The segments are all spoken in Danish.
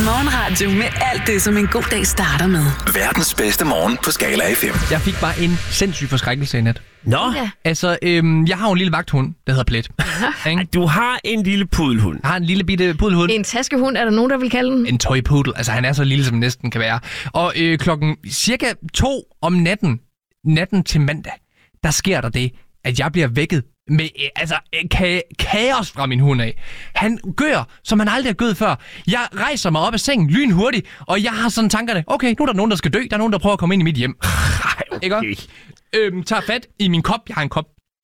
Morgenradio med alt det, som en god dag starter med. Verdens bedste morgen på Skala FM. Jeg fik bare en sindssyg forskrækkelse i nat. Nå, Altså, jeg har jo en lille vagthund, der hedder Plet. du har en lille pudelhund. Jeg har en lille bitte pudelhund. En taskehund, er der nogen, der vil kalde den? En tøjpudel. Altså, han er så lille, som næsten kan være. Og klokken cirka 2 om natten til mandag, der sker der det, at jeg bliver vækket med kaos fra min hund af. Han gør, som han aldrig har gået før. Jeg rejser mig op af sengen lynhurtigt, og jeg har sådan tankerne, okay, nu er der nogen, der skal dø. Der er nogen, der prøver at komme ind i mit hjem. Ikke? Tager fat i min kop. Jeg har en kop.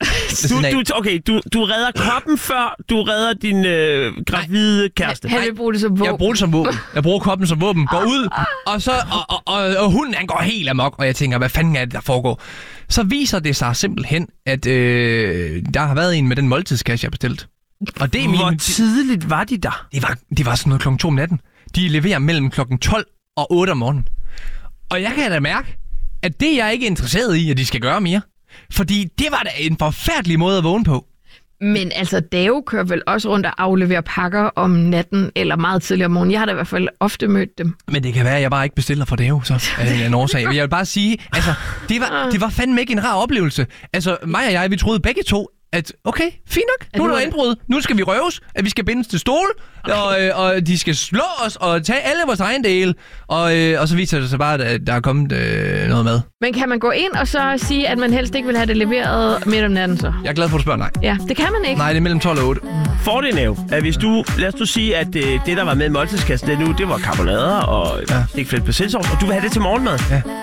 Du redder koppen, før du redder din gravide kæreste. Han vil bruge det som våben. Jeg bruger det som våben. Jeg bruger koppen som våben. Går ud, og så og hunden, han går helt amok, og jeg tænker, hvad fanden er det, der foregår? Så viser det sig simpelthen, at der har været en med den måltidskasse, jeg bestilt. Og det er Hvor tidligt var de der? Det var sådan noget klokken 2 om natten. De leverer mellem klokken 12 og 8 om morgenen. Og jeg kan da mærke, at det er jeg ikke interesseret i, at de skal gøre mere. Fordi det var da en forfærdelig måde at vågne på. Men altså, Dave kører vel også rundt og afleverer pakker om natten, eller meget tidligere om morgenen. Jeg har da i hvert fald ofte mødt dem. Men det kan være, at jeg bare ikke bestiller for Dave, så af en årsag. Jeg vil bare sige, altså, det var fandme ikke en rar oplevelse. Altså, mig og jeg, vi troede begge to, at okay, fint nok, nu er der indbrud, nu skal vi røves, at vi skal bindes til stol, okay. og de skal slå os og tage alle vores ejendele, og så viser det sig bare, at der er kommet noget mad. Men kan man gå ind og så sige, at man helst ikke vil have det leveret midt om natten så? Jeg er glad for, at du spørger nej. Ja, det kan man ikke. Nej, det er mellem 12 og 8. Fordelen at hvis lad os sige, at det der var med i måltidskassen, det var karbonader og ikke flere persillesovs, og du vil have det til morgenmad. Ja.